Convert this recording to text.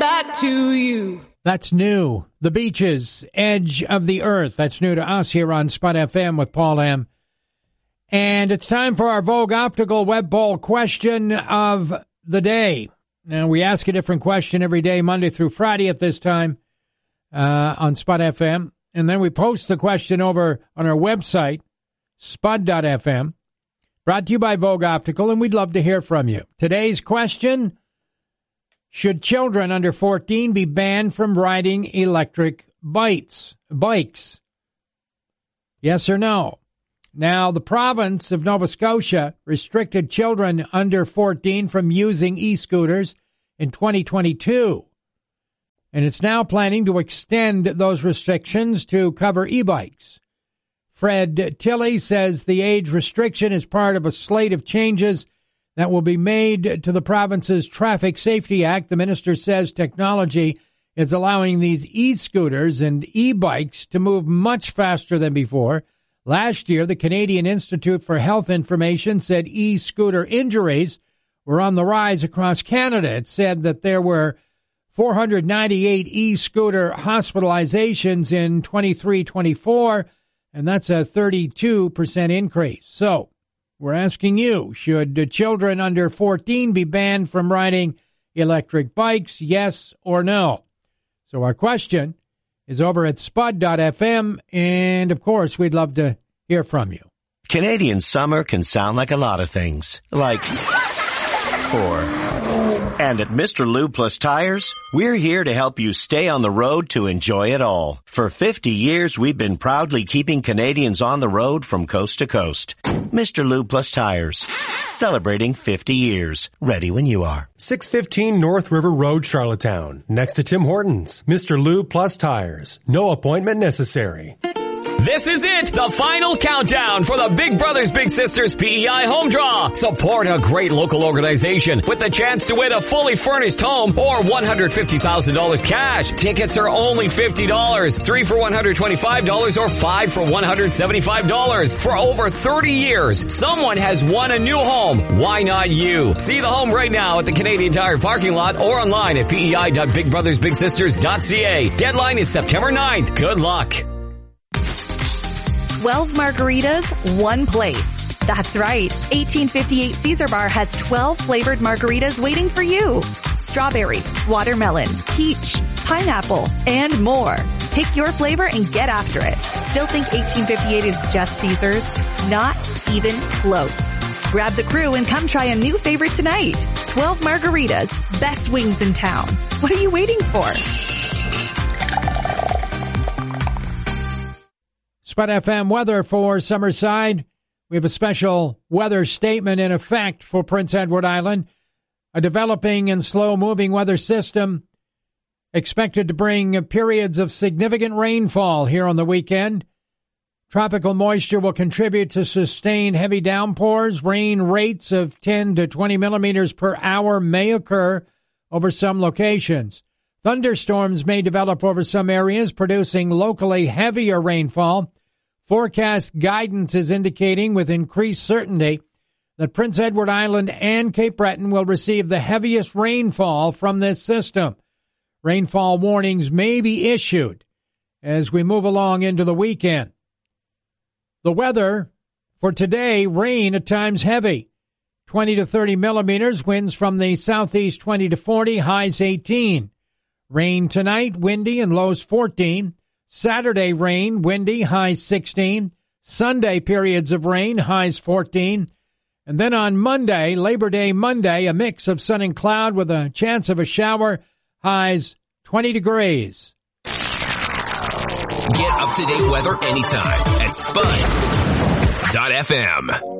that to you. That's new. The Beaches, Edge of the Earth. That's new to us here on Spud FM with Paul M. And it's time for our Vogue Optical Web Poll question of the day. Now, we ask a different question every day, Monday through Friday at this time on Spud FM. And then we post the question over on our website, spud.fm. Brought to you by Vogue Optical, and we'd love to hear from you. Today's question: should children under 14 be banned from riding electric bikes? Yes or no? Now, the province of Nova Scotia restricted children under 14 from using e-scooters in 2022. And it's now planning to extend those restrictions to cover e-bikes. Fred Tilley says the age restriction is part of a slate of changes that will be made to the province's Traffic Safety Act. The minister says technology is allowing these e-scooters and e-bikes to move much faster than before. Last year, the Canadian Institute for Health Information said e-scooter injuries were on the rise across Canada. It said that there were 498 e-scooter hospitalizations in 23-24, and that's a 32% increase. So, we're asking you, should children under 14 be banned from riding electric bikes, yes or no? So our question is over at spud.fm, and of course, we'd love to hear from you. Canadian summer can sound like a lot of things, like, and at Mr. Lube Plus Tires, we're here to help you stay on the road to enjoy it all. For 50 years, we've been proudly keeping Canadians on the road from coast to coast. Mr. Lube Plus Tires, celebrating 50 years. Ready when you are. 615 North River Road, Charlottetown, next to Tim Hortons. Mr. Lube Plus Tires. No appointment necessary. This is it, the final countdown for the Big Brothers Big Sisters PEI Home Draw. Support a great local organization with the chance to win a fully furnished home or $150,000 cash. Tickets are only $50, 3 for $125 or 5 for $175. For over 30 years, someone has won a new home. Why not you? See the home right now at the Canadian Tire parking lot or online at pei.bigbrothersbigsisters.ca. Deadline is September 9th. Good luck. 12 margaritas, one place. That's right. 1858 Caesar Bar has 12 flavored margaritas waiting for you. Strawberry, watermelon, peach, pineapple, and more. Pick your flavor and get after it. Still think 1858 is just Caesar's? Not even close. Grab the crew and come try a new favorite tonight. 12 margaritas, best wings in town. What are you waiting for? Spud FM weather for Summerside. We have a special weather statement in effect for Prince Edward Island. A developing and slow-moving weather system expected to bring periods of significant rainfall here on the weekend. Tropical moisture will contribute to sustained heavy downpours. Rain rates of 10 to 20 millimeters per hour may occur over some locations. Thunderstorms may develop over some areas, producing locally heavier rainfall. Forecast guidance is indicating with increased certainty that Prince Edward Island and Cape Breton will receive the heaviest rainfall from this system. Rainfall warnings may be issued as we move along into the weekend. The weather for today, rain at times heavy. 20 to 30 millimeters, winds from the southeast 20 to 40, highs 18. Rain tonight, windy and lows 14. Saturday rain, windy, highs 16. Sunday periods of rain, highs 14. And then on Monday, Labor Day Monday, a mix of sun and cloud with a chance of a shower, highs 20 degrees. Get up-to-date weather anytime at spud.fm.